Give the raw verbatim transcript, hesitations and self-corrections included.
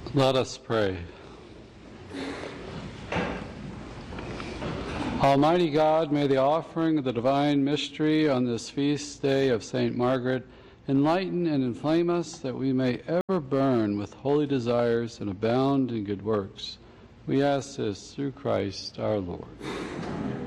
Let us pray. Almighty God, may the offering of the divine mystery on this feast day of Saint Margaret enlighten and inflame us, that we may ever burn with holy desires and abound in good works. We ask this through Christ our Lord.